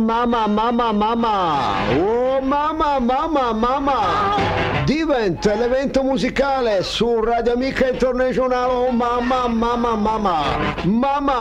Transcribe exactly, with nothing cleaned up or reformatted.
mamma, mamma, mamma, oh mamma, mamma, mamma, diventa l'evento musicale su Radio Amica Internazionale, oh mamma, mamma, mamma, mamma.